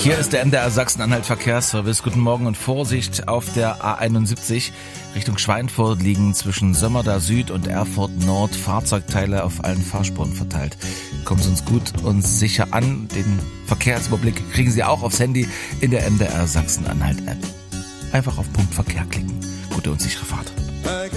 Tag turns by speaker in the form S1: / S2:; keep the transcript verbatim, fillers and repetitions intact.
S1: Hier ist der M D R Sachsen-Anhalt Verkehrsservice. Guten Morgen und Vorsicht auf der A einundsiebzig. Richtung Schweinfurt liegen zwischen Sömmerda Süd und Erfurt Nord Fahrzeugteile auf allen Fahrspuren verteilt. Kommen Sie uns gut und sicher an. Den Verkehrsüberblick kriegen Sie auch aufs Handy in der M D R Sachsen-Anhalt App. Einfach auf Punkt Verkehr klicken. Gute und sichere Fahrt.